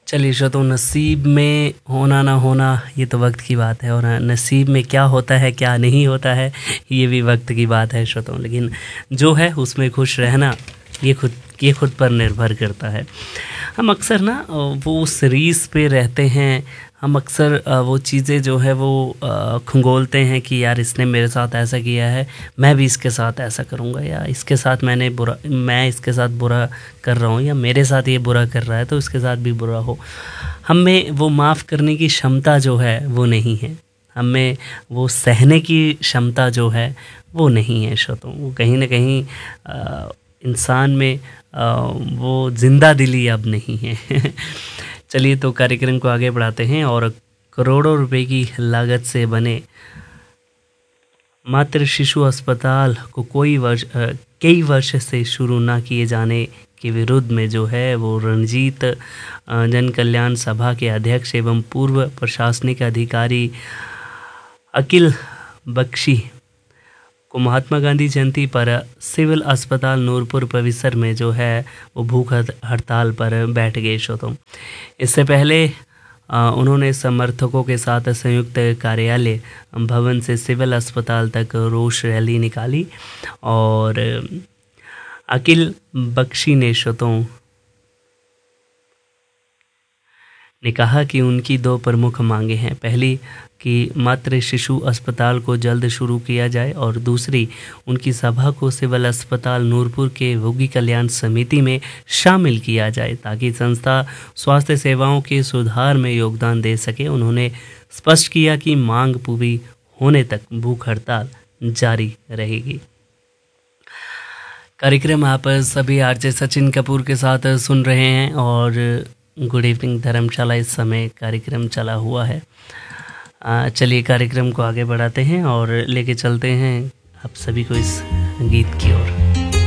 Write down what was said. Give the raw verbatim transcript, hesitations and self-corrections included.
चलिए श्रोतो, नसीब में होना ना होना ये तो वक्त की बात है, और नसीब में क्या होता है क्या नहीं होता है ये भी वक्त की बात है श्रोतो। लेकिन जो है उसमें खुश रहना ये खुद ये खुद पर निर्भर करता है। हम अक्सर ना वो उस रीस पे रहते हैं, हम अक्सर वो चीज़ें जो है वो खंगोलते हैं कि यार इसने मेरे साथ ऐसा किया है, मैं भी इसके साथ ऐसा करूँगा, या इसके साथ मैंने बुरा मैं इसके साथ बुरा कर रहा हूँ, या मेरे साथ ये बुरा कर रहा है तो इसके साथ भी बुरा हो। हम में वो माफ़ करने की क्षमता जो है वो नहीं है, हम में वो सहने की क्षमता जो है वो नहीं है श्रोतों। वो कहीं ना कहीं इंसान में आ, वो जिंदा दिली अब नहीं है। चलिए तो कार्यक्रम को आगे बढ़ाते हैं, और करोड़ों रुपए की लागत से बने मातृ शिशु अस्पताल को कोई वर्ष कई वर्ष से शुरू ना किए जाने के विरुद्ध में जो है वो रणजीत जन कल्याण सभा के अध्यक्ष एवं पूर्व प्रशासनिक अधिकारी अखिल बख्शी को महात्मा गांधी जयंती पर सिविल अस्पताल नूरपुर परिसर में जो है वो भूख हड़ताल पर बैठ गए श्रोतों। इससे पहले उन्होंने समर्थकों के साथ संयुक्त कार्यालय भवन से सिविल अस्पताल तक रोष रैली निकाली, और अखिल बख्शी ने श्रोतों ने कहा कि उनकी दो प्रमुख मांगे हैं। पहली कि मातृ शिशु अस्पताल को जल्द शुरू किया जाए, और दूसरी उनकी सभा को सिविल अस्पताल नूरपुर के रोगी कल्याण समिति में शामिल किया जाए ताकि संस्था स्वास्थ्य सेवाओं के सुधार में योगदान दे सके। उन्होंने स्पष्ट किया कि मांग पूरी होने तक भूख हड़ताल जारी रहेगी। कार्यक्रम आप सभी आरजे सचिन कपूर के साथ सुन रहे हैं, और गुड इवनिंग धर्मशाला इस समय कार्यक्रम चला हुआ है। चलिए कार्यक्रम को आगे बढ़ाते हैं और लेके चलते हैं आप सभी को इस गीत की ओर।